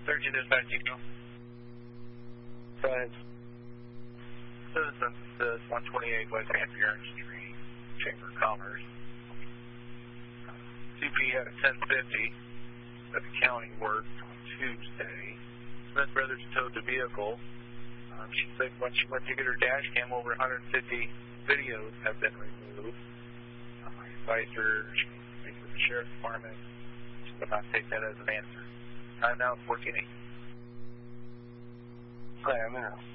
13 dispatch, Eagle. Thanks. Citizen says 128 West Ampier Street, Chamber of Commerce. CP had a 1050 at the county work on Tuesday. Smith Brothers towed the vehicle. She said when she went to get her dash cam, over 150 videos have been removed. I advised her she needs to speak with the Sheriff's Department. She would not take that as an answer. Time now, 14:08. Hi, I'm in.